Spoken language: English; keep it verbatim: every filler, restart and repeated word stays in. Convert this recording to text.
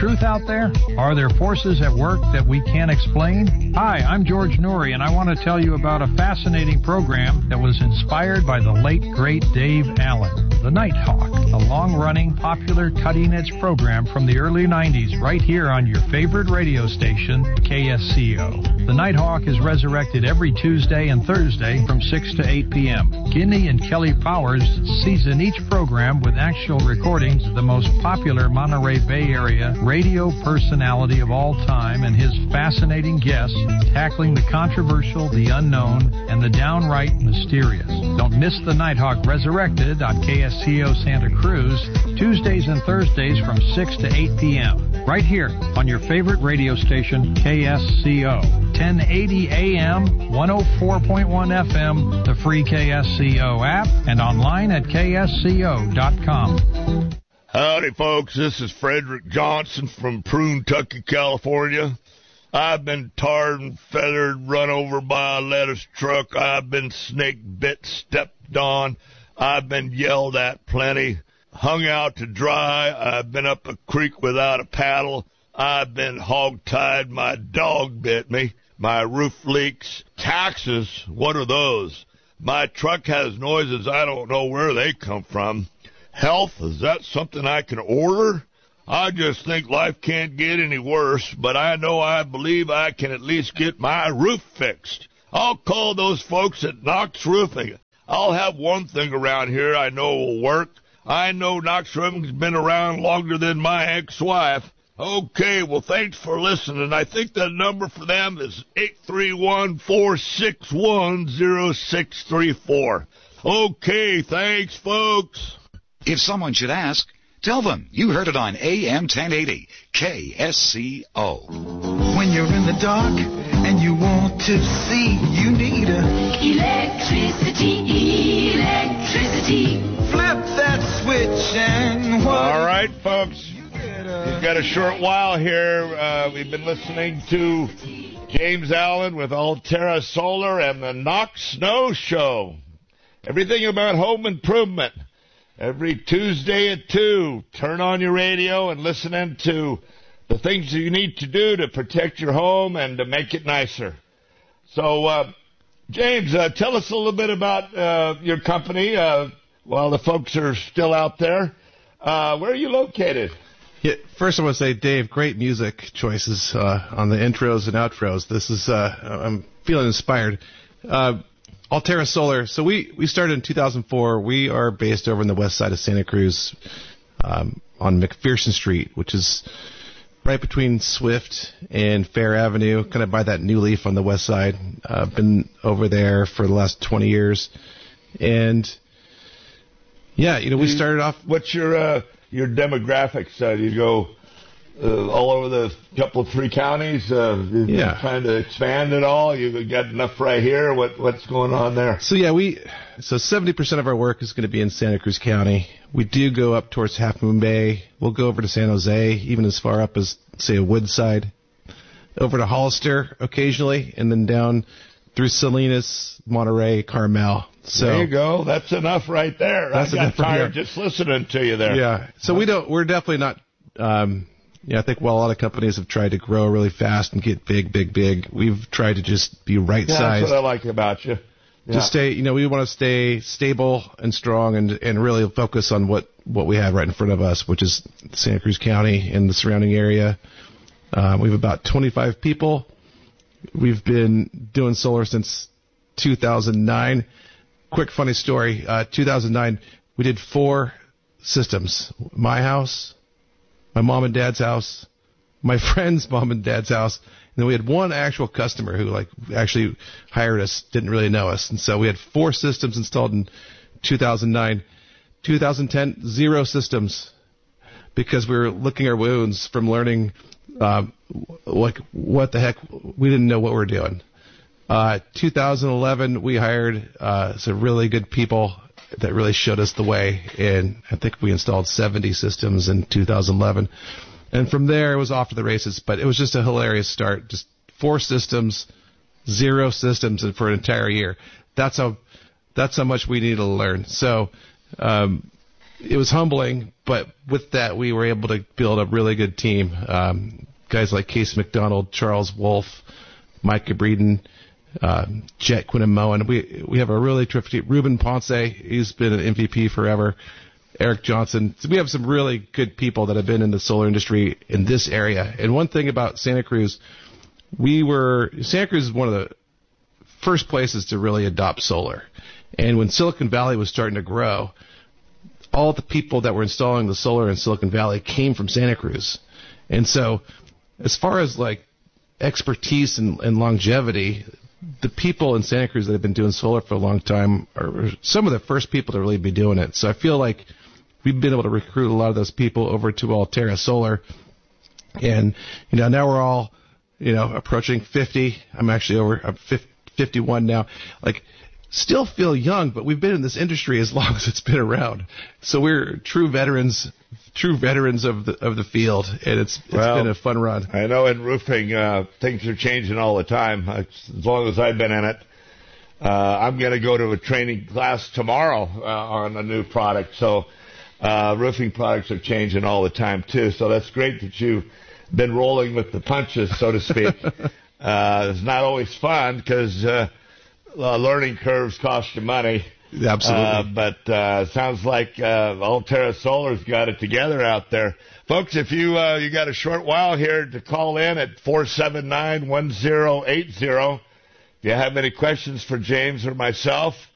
truth out there? Are there forces at work that we can't explain? Hi, I'm George Noory, and I want to tell you about a fascinating program that was inspired by the late, great Dave Allen, The Nighthawk, a long-running, popular, cutting-edge program from the early nineties right here on your favorite radio station, K S C O. The Nighthawk is resurrected every Tuesday and Thursday from six to eight p.m. Guinea and Kelly Powers season each program with actual recordings of the most popular Monterey Bay Area radio personality of all time and his fascinating guests tackling the controversial, the unknown, and the downright mysterious. Don't miss The Nighthawk Resurrected on K S C O Santa Cruz, Tuesdays and Thursdays from six to eight p.m. right here on your favorite radio station, K S C O. ten eighty A M, one oh four point one F M, the free K S C O app, and online at K S C O dot com. Howdy, folks. This is Frederick Johnson from Prune-Tucky, California. I've been tarred and feathered, run over by a lettuce truck. I've been snake bit, stepped on. I've been yelled at plenty, hung out to dry. I've been up a creek without a paddle. I've been hog-tied. My dog bit me. My roof leaks. Taxes, what are those? My truck has noises. I don't know where they come from. Health, is that something I can order? I just think life can't get any worse, but I know I believe I can at least get my roof fixed. I'll call those folks at Knox Roofing. I'll have one thing around here I know will work. I know Knox Roofing's been around longer than my ex-wife. Okay, well, thanks for listening. I think the number for them is eight three one, four six one, zero six three four. Okay, thanks, folks. If someone should ask, tell them you heard it on A M ten eighty, K S C O. When you're in the dark and you want to see, you need a electricity, electricity. Flip that switch and what? All right, folks. We've got a short while here. Uh, we've been listening to James Allen with Altera Solar and the Knox Snow Show. Everything about home improvement. Every Tuesday at two, turn on your radio and listen in to the things you need to do to protect your home and to make it nicer. So, uh, James, uh, tell us a little bit about uh, your company uh, while the folks are still out there. Uh, where are you located? Yeah, first I want to say, Dave, great music choices uh, on the intros and outros. This is, uh, I'm feeling inspired. Uh, Altera Solar. So we, we started in two thousand four. We are based over in the west side of Santa Cruz um, on McPherson Street, which is right between Swift and Fair Avenue, kind of by that new leaf on the west side. I've uh, been over there for the last twenty years. And, yeah, you know, we started off... What's your uh, your demographics? Uh, do you go uh, all over the couple of three counties? Uh, yeah. Trying to expand it all? You got enough right here? What What's going on there? So, yeah, we so seventy percent of our work is going to be in Santa Cruz County. We do go up towards Half Moon Bay. We'll go over to San Jose, even as far up as, say, Woodside. Over to Hollister occasionally, and then down through Salinas, Monterey, Carmel. So there you go. That's enough right there. That's I got enough tired here. just listening to you there. Yeah. So we don't. We're definitely not. Um, yeah, I think while a lot of companies have tried to grow really fast and get big, big, big, we've tried to just be right yeah, sized. That's what I like about you. Yeah. Just stay. You know, we want to stay stable and strong, and and really focus on what what we have right in front of us, which is Santa Cruz County and the surrounding area. Um, we have about twenty-five people. We've been doing solar since two thousand nine. Quick funny story. Uh, two thousand nine, we did four systems. My house, my mom and dad's house, my friend's mom and dad's house, and then we had one actual customer who like actually hired us, didn't really know us. And so we had four systems installed in two thousand nine. two thousand ten, zero systems because we were licking our wounds from learning um, like what the heck, we didn't know what we were doing. Uh, two thousand eleven, we hired uh, some really good people that really showed us the way, and I think we installed seventy systems in two thousand eleven. And from there, it was off to the races, but it was just a hilarious start. Just four systems, zero systems for an entire year. That's how that's how much we needed to learn. So um, it was humbling, but with that, we were able to build a really good team. Um, guys like Casey McDonald, Charles Wolf, Micah Breeden, uh, Jet Quinnamoan. We we have a really terrific team. Ruben Ponce, he's been an M V P forever. Eric Johnson. So we have some really good people that have been in the solar industry in this area. And one thing about Santa Cruz, we were Santa Cruz is one of the first places to really adopt solar. And when Silicon Valley was starting to grow, all the people that were installing the solar in Silicon Valley came from Santa Cruz. And so as far as like expertise and, and longevity, the people in Santa Cruz that have been doing solar for a long time are some of the first people to really be doing it. So I feel like we've been able to recruit a lot of those people over to Altera Solar. And, you know, now we're all, you know, approaching fifty. I'm actually over, I'm fifty-one now. Like, still feel young, but we've been in this industry as long as it's been around. So we're true veterans, true veterans of the of the field, and it's it's well, been a fun run. I know in roofing, uh, things are changing all the time. As long as I've been in it, uh, I'm going to go to a training class tomorrow uh, on a new product. So uh, roofing products are changing all the time too. So that's great that you've been rolling with the punches, so to speak. uh, it's not always fun because uh, Uh, learning curves cost you money. Absolutely. Uh, but uh, sounds like uh, Altera Solar's got it together out there. Folks, if you uh, you got a short while here to call in at four seven nine, one zero eight zero. If you have any questions for James or myself,